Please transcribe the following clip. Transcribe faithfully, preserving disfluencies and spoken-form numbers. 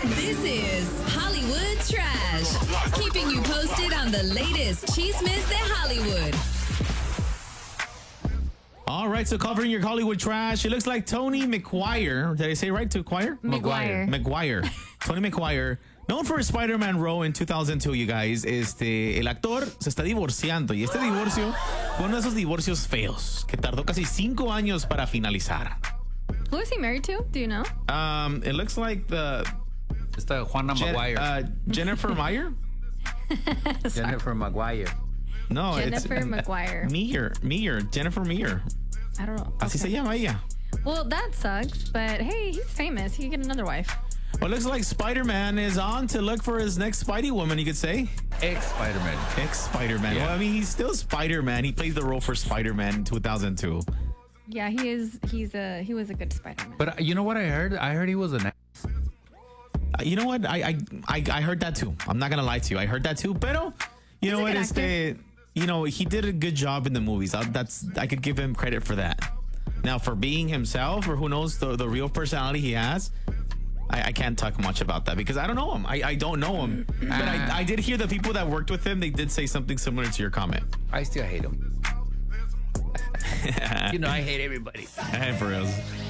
This is Hollywood Trash, keeping you posted on the latest chismes de Hollywood. All right, so covering your Hollywood trash, it looks like Tony McGuire. Did I say right to acquire? McGuire. McGuire. Tony McGuire, known for his Spider-Man role in two thousand two, you guys. Este, el actor se está divorciando y este divorcio fue uno de esos divorcios feos que tardó casi cinco años para finalizar. Who is he married to? Do you know? Um, it looks like the Esta Juana Jen- Maguire. uh, Jennifer Meyer. Jennifer Maguire. No, Jennifer it's McGuire. Meyer. Meyer. Jennifer Meyer. I don't know. Así se llama ella. Well, that sucks, but hey, he's famous. He can get another wife. Well, it looks like Spider-Man is on to look for his next Spidey woman, you could say. Ex-Spider-Man. Ex-Spider-Man. Yeah. Well, I mean, he's still Spider-Man. He played the role for Spider-Man in two thousand two. Yeah, he is. He's a. He was a good Spider-Man. But uh, you know what I heard? I heard he was an ass. Uh, you know what? I, I I I heard that too. I'm not gonna lie to you. I heard that too. Pero, you know a what? good Este, you know, he did a good job in the movies. I, that's I could give him credit for that. Now, for being himself, or who knows the the real personality he has, I, I can't talk much about that because I don't know him. I, I don't know him. But I, I did hear the people that worked with him. They did say something similar to your comment. I still hate him. You know, I hate everybody. For reals.